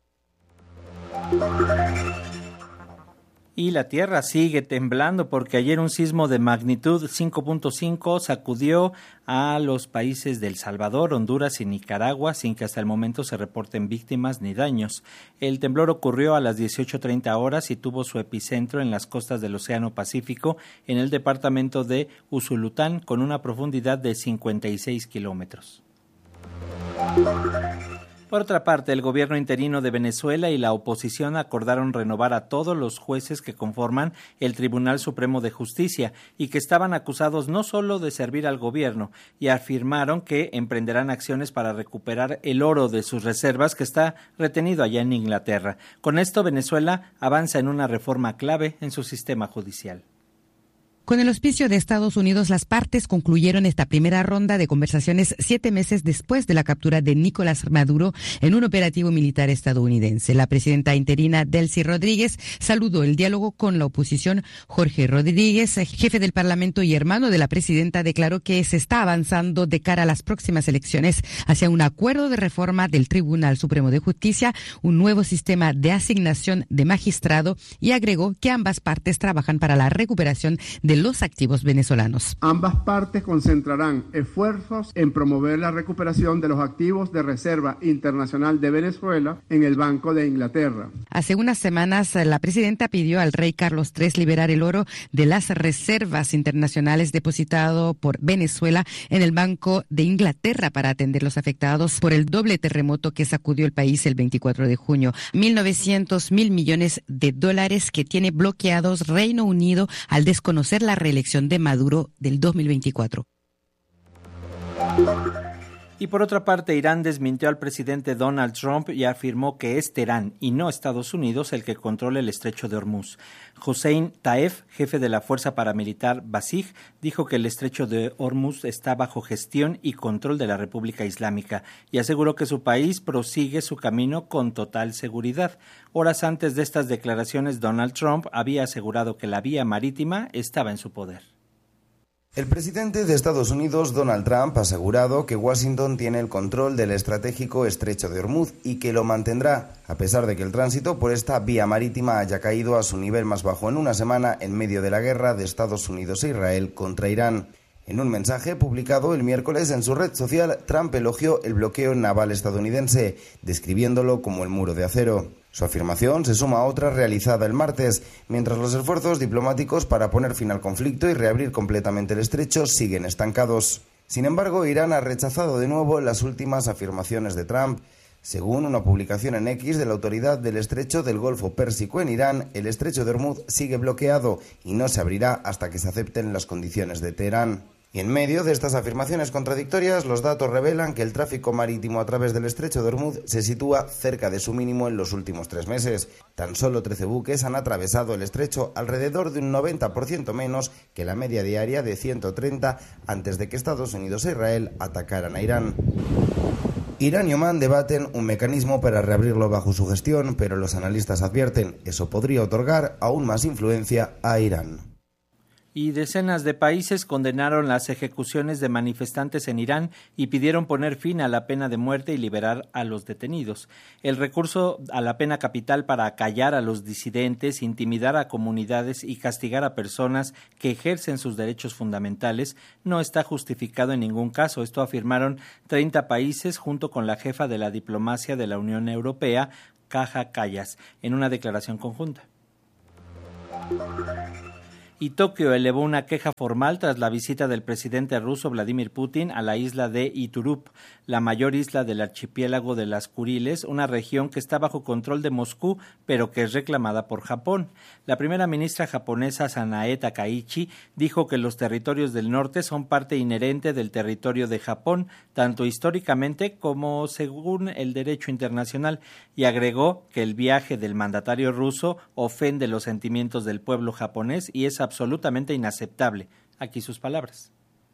Y la tierra sigue temblando porque ayer un sismo de magnitud 5.5 sacudió a los países de El Salvador, Honduras y Nicaragua sin que hasta el momento se reporten víctimas ni daños. El temblor ocurrió a las 18:30 horas y tuvo su epicentro en las costas del Océano Pacífico en el departamento de Usulután con una profundidad de 56 kilómetros. Por otra parte, el gobierno interino de Venezuela y la oposición acordaron renovar a todos los jueces que conforman el Tribunal Supremo de Justicia y que estaban acusados no solo de servir al gobierno, y afirmaron que emprenderán acciones para recuperar el oro de sus reservas que está retenido allá en Inglaterra. Con esto, Venezuela avanza en una reforma clave en su sistema judicial. Con el auspicio de Estados Unidos, las partes concluyeron esta primera ronda de conversaciones 7 meses después de la captura de Nicolás Maduro en un operativo militar estadounidense. La presidenta interina Delcy Rodríguez saludó el diálogo con la oposición. Jorge Rodríguez, jefe del Parlamento y hermano de la presidenta, declaró que se está avanzando de cara a las próximas elecciones hacia un acuerdo de reforma del Tribunal Supremo de Justicia, un nuevo sistema de asignación de magistrado, y agregó que ambas partes trabajan para la recuperación de los activos venezolanos. Ambas partes concentrarán esfuerzos en promover la recuperación de los activos de Reserva Internacional de Venezuela en el Banco de Inglaterra. Hace unas semanas, la presidenta pidió al rey Carlos III liberar el oro de las reservas internacionales depositado por Venezuela en el Banco de Inglaterra para atender los afectados por el doble terremoto que sacudió el país el 24 de junio. 1.900 millones de dólares que tiene bloqueados Reino Unido al desconocer la reelección de Maduro del 2024. Y por otra parte, Irán desmintió al presidente Donald Trump y afirmó que es Teherán y no Estados Unidos el que controla el estrecho de Hormuz. Hossein Taef, jefe de la fuerza paramilitar Basij, dijo que el estrecho de Hormuz está bajo gestión y control de la República Islámica y aseguró que su país prosigue su camino con total seguridad. Horas antes de estas declaraciones, Donald Trump había asegurado que la vía marítima estaba en su poder. El presidente de Estados Unidos, Donald Trump, ha asegurado que Washington tiene el control del estratégico estrecho de Hormuz y que lo mantendrá, a pesar de que el tránsito por esta vía marítima haya caído a su nivel más bajo en una semana en medio de la guerra de Estados Unidos e Israel contra Irán. En un mensaje publicado el miércoles en su red social, Trump elogió el bloqueo naval estadounidense, describiéndolo como el muro de acero. Su afirmación se suma a otra realizada el martes, mientras los esfuerzos diplomáticos para poner fin al conflicto y reabrir completamente el estrecho siguen estancados. Sin embargo, Irán ha rechazado de nuevo las últimas afirmaciones de Trump. Según una publicación en X de la Autoridad del Estrecho del Golfo Pérsico en Irán, el estrecho de Hormuz sigue bloqueado y no se abrirá hasta que se acepten las condiciones de Teherán. Y en medio de estas afirmaciones contradictorias, los datos revelan que el tráfico marítimo a través del estrecho de Hormuz se sitúa cerca de su mínimo en los últimos 3 meses. Tan solo 13 buques han atravesado el estrecho, alrededor de un 90% menos que la media diaria de 130 antes de que Estados Unidos e Israel atacaran a Irán. Irán y Omán debaten un mecanismo para reabrirlo bajo su gestión, pero los analistas advierten eso podría otorgar aún más influencia a Irán. Y decenas de países condenaron las ejecuciones de manifestantes en Irán y pidieron poner fin a la pena de muerte y liberar a los detenidos. El recurso a la pena capital para acallar a los disidentes, intimidar a comunidades y castigar a personas que ejercen sus derechos fundamentales no está justificado en ningún caso. Esto afirmaron 30 países junto con la jefa de la diplomacia de la Unión Europea, Kaja Kallas, en una declaración conjunta. Y Tokio elevó una queja formal tras la visita del presidente ruso Vladimir Putin a la isla de Iturup, la mayor isla del archipiélago de las Kuriles, una región que está bajo control de Moscú, pero que es reclamada por Japón. La primera ministra japonesa Sanae Takaichi dijo que los territorios del norte son parte inherente del territorio de Japón, tanto históricamente como según el derecho internacional, y agregó que el viaje del mandatario ruso ofende los sentimientos del pueblo japonés y es absolutamente inaceptable. Aquí sus palabras.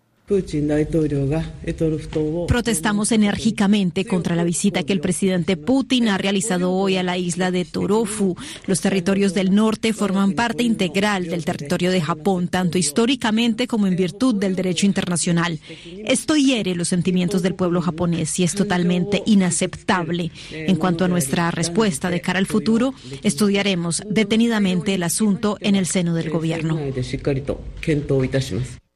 Protestamos enérgicamente contra la visita que el presidente Putin ha realizado hoy a la isla de Torofu. Los territorios del norte forman parte integral del territorio de Japón, tanto históricamente como en virtud del derecho internacional. Esto hiere los sentimientos del pueblo japonés y es totalmente inaceptable. En cuanto a nuestra respuesta de cara al futuro, estudiaremos detenidamente el asunto en el seno del gobierno.